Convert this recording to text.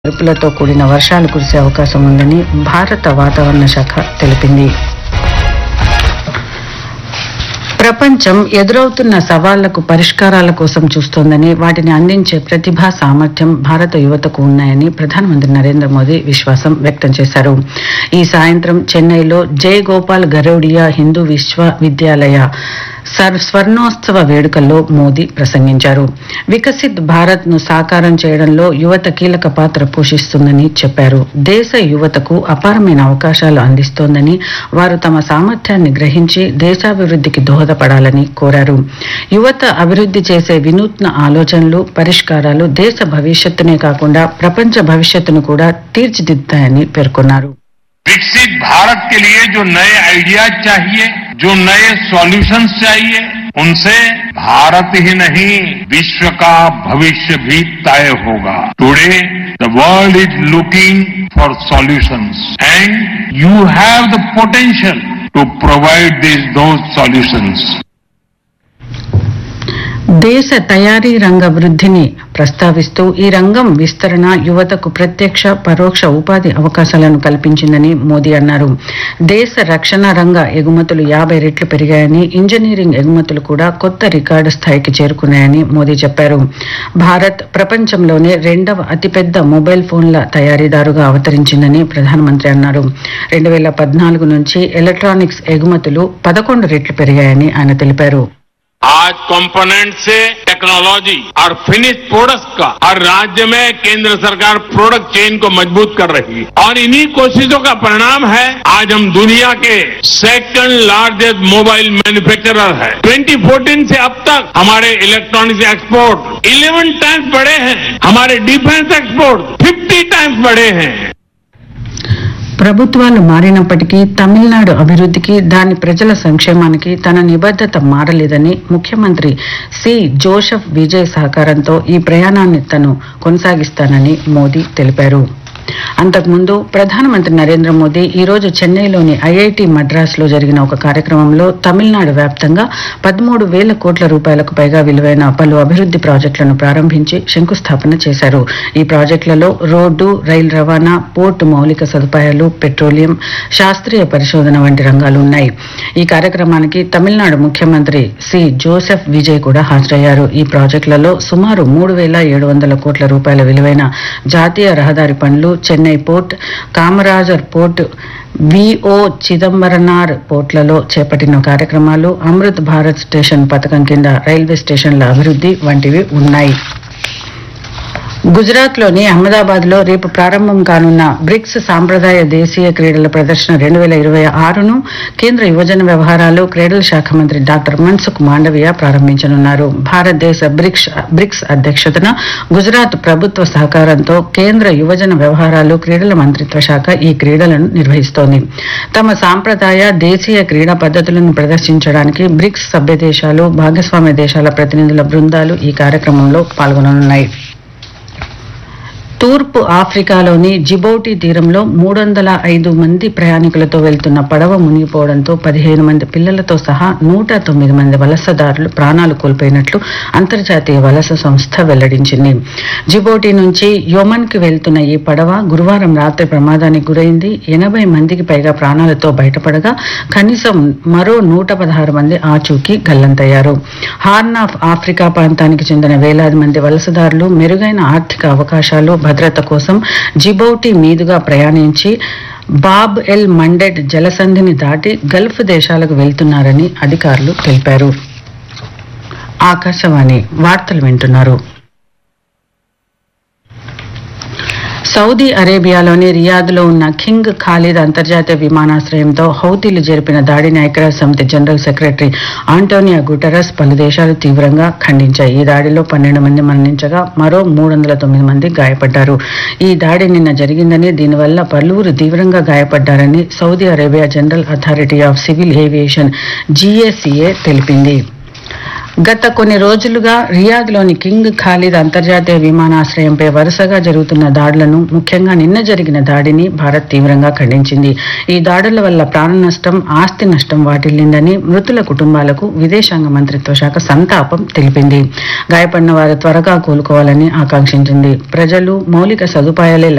మెరుపులతో కూడిన వర్షాలు కురిసే అవకాశం ఉందని భారత వాతావరణ శాఖ తెలిపింది. ప్రపంచం ఎదురవుతున్న సవాళ్లకు పరిష్కారాల కోసం చూస్తోందని, వాటిని అందించే ప్రతిభా సామర్థ్యం భారత యువతకు ఉన్నాయని ప్రధానమంత్రి నరేంద్ర మోదీ విశ్వాసం వ్యక్తం చేశారు. ఈ సాయంత్రం చెన్నైలో జయగోపాల్ గరౌడియా హిందూ విశ్వవిద్యాలయ స్వర్ణోత్సవ వేడుకల్లో మోదీ ప్రసంగించారు. వికసిత్ భారత్ ను సాకారం చేయడంలో యువత కీలక పాత్ర పోషిస్తుందని చెప్పారు. దేశ యువతకు అపారమైన అవకాశాలు అందిస్తోందని, వారు తమ సామర్థ్యాన్ని గ్రహించి దేశాభివృద్ధికి దోహదపడాలని కోరారు. యువత అభివృద్ధి చేసే వినూత్న ఆలోచనలు, పరిష్కారాలు దేశ భవిష్యత్తునే కాకుండా ప్రపంచ భవిష్యత్తును కూడా తీర్చిదిద్దుతాయని పేర్కొన్నారు. विकसित भारत के लिए जो नए आइडियाज चाहिए, जो नए सॉल्यूशंस चाहिए, उनसे भारत ही नहीं विश्व का भविष्य भी तय होगा. Today the world is looking for solutions and you have the potential to provide those solutions. దేశ తయారీ రంగ వృద్ధిని ప్రస్తావిస్తూ ఈ రంగం విస్తరణ యువతకు ప్రత్యక్ష పరోక్ష ఉపాధి అవకాశాలను కల్పించిందని మోదీ అన్నారు. దేశ రక్షణ రంగ ఎగుమతులు 50 రెట్లు పెరిగాయని, ఇంజనీరింగ్ ఎగుమతులు కూడా కొత్త రికార్డు స్థాయికి చేరుకున్నాయని మోదీ చెప్పారు. భారత్ ప్రపంచంలోనే 2వ అతిపెద్ద మొబైల్ ఫోన్ల తయారీదారుగా అవతరించిందని ప్రధానమంత్రి అన్నారు. 2014 నుంచి ఎలక్ట్రానిక్స్ ఎగుమతులు 11 రెట్లు పెరిగాయని ఆయన తెలిపారు. आज कंपोनेंट से टेक्नोलॉजी और फिनिश प्रोडक्ट्स का हर राज्य में केंद्र सरकार प्रोडक्ट चेन को मजबूत कर रही है और इन्हीं कोशिशों का परिणाम है आज हम दुनिया के सेकंड लार्जेस्ट मोबाइल मैन्युफैक्चरर है. 2014 से अब तक हमारे इलेक्ट्रॉनिक्स एक्सपोर्ट 11 टाइम्स बढ़े हैं, हमारे डिफेंस एक्सपोर्ट 50 टाइम्स बढ़े हैं. ప్రభుత్వాలు మారినప్పటికీ తమిళనాడు అభివృద్ధికి, దాని ప్రజల సంక్షేమానికి తన నిబద్ధత మారలేదని ముఖ్యమంత్రి సి జోసెఫ్ విజయ్ సహకారంతో ఈ ప్రయాణాన్ని తను కొనసాగిస్తానని మోదీ తెలిపారు. అంతకుముందు ప్రధానమంత్రి నరేంద్ర మోదీ ఈ రోజు చెన్నైలోని ఐఐటి మద్రాస్ లో జరిగిన ఒక కార్యక్రమంలో తమిళనాడు వ్యాప్తంగా 13,000 కోట్ల రూపాయలకు పైగా విలువైన పలు అభివృద్ధి ప్రాజెక్టులను ప్రారంభించి శంకుస్థాపన చేశారు. ఈ ప్రాజెక్టులలో రోడ్డు, రైలు రవాణా, పోర్టు మౌలిక సదుపాయాలు, పెట్రోలియం, శాస్త్రీయ పరిశోధన వంటి రంగాలు ఉన్నాయి. ఈ కార్యక్రమానికి తమిళనాడు ముఖ్యమంత్రి సి జోసెఫ్ విజయ్ కూడా హాజరయ్యారు. ఈ ప్రాజెక్టులలో సుమారు 3,700 కోట్ల రూపాయల విలువైన జాతీయ రహదారి పనులు, చెన్నై పోర్ట్, కామరాజర్ పోర్ట్, విఓ చిదంబరనార్ పోర్ట్లలో చేపట్టిన కార్యక్రమాలు, అమృత్ భారత్ స్టేషన్ పథకం కింద రైల్వే స్టేషన్ల అభివృద్ధి వంటివి ఉన్నాయి. గుజరాత్ లోని అహ్మదాబాద్ లో రేపు ప్రారంభం కానున్న బ్రిక్స్ సాంప్రదాయ దేశీయ క్రీడల ప్రదర్శన 2026ను కేంద్ర యువజన వ్యవహారాలు, క్రీడల శాఖ మంత్రి డాక్టర్ మన్సుఖ్ మాండవీయ ప్రారంభించనున్నారు. భారతదేశ బ్రిక్స్ అధ్యక్షతన గుజరాత్ ప్రభుత్వ సహకారంతో కేంద్ర యువజన వ్యవహారాలు, క్రీడల మంత్రిత్వ శాఖ ఈ క్రీడలను నిర్వహిస్తోంది. తమ సాంప్రదాయ దేశీయ క్రీడా పద్ధతులను ప్రదర్శించడానికి బ్రిక్స్ సభ్య దేశాలు, భాగస్వామ్య దేశాల ప్రతినిధుల బృందాలు ఈ కార్యక్రమంలో పాల్గొననున్నాయి. తూర్పు ఆఫ్రికాలోని జిబౌటి తీరంలో 305 మంది ప్రయాణికులతో వెళ్తున్న పడవ మునిగిపోవడంతో 15 మంది పిల్లలతో సహా 109 మంది వలసదారులు ప్రాణాలు కోల్పోయినట్లు అంతర్జాతీయ వలస సంస్థ వెల్లడించింది. జిబౌటి నుంచి యొమన్ కి వెళ్తున్న ఈ పడవ గురువారం రాత్రి ప్రమాదానికి గురైంది. 80 మందికి పైగా ప్రాణాలతో బయటపడగా కనీసం మరో 116 మంది ఆచూకీ గల్లంతయ్యారు. హార్న్ ఆఫ్ ఆఫ్రికా ప్రాంతానికి చెందిన వేలాది మంది వలసదారులు మెరుగైన ఆర్థిక అవకాశాలు, భద్రత కోసం జిబౌటి మీదుగా ప్రయాణించి బాబ్ ఎల్ మండెడ్ జలసంధిని దాటి గల్ఫ్ దేశాలకు వెళ్తున్నారని అధికారులు తెలిపారు. ఆకాశవాణి వార్తలు వింటున్నారు. సౌదీ అరేబియాలోని రియాద్లో ఉన్న కింగ్ ఖాలిద్ అంతర్జాతీయ విమానాశ్రయంతో హౌతీలు జరిపిన దాడిని ఐక్యరాజ్య సమితి జనరల్ సెక్రటరీ ఆంటోనియో గుటెరస్ పలు దేశాలు తీవ్రంగా ఖండించాయి. ఈ దాడిలో 12 మంది మరణించగా మరో 309 మంది గాయపడ్డారు. ఈ దాడి నిన్న జరిగిందని, దీనివల్ల పలువురు తీవ్రంగా గాయపడ్డారని Saudi Arabia general authority of civil aviation GACA తెలిపింది. గత కొన్ని రోజులుగా రియాద్లోని కింగ్ ఖాలిద్ అంతర్జాతీయ విమానాశ్రయంపై వరుసగా జరుగుతున్న దాడులను, ముఖ్యంగా నిన్న జరిగిన దాడిని భారత్ తీవ్రంగా ఖండించింది. ఈ దాడుల వల్ల ప్రాణ నష్టం, ఆస్తి నష్టం వాటిల్లిందని మృతుల కుటుంబాలకు విదేశాంగ మంత్రిత్వ శాఖ సంతాపం తెలిపింది. గాయపడిన వారు త్వరగా కోలుకోవాలని ఆకాంక్షించింది. ప్రజలు మౌలిక సదుపాయాలే